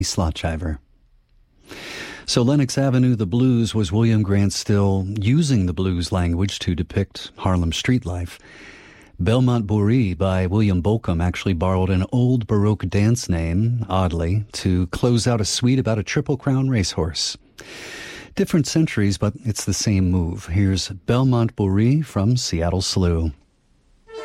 Slotchiver. So Lenox Avenue, the blues, was William Grant Still using the blues language to depict Harlem street life. Belmont Bourrée by William Bolcom actually borrowed an old Baroque dance name, oddly, to close out a suite about a Triple Crown racehorse. Different centuries, but it's the same move. Here's Belmont Bourrée from Seattle Slew.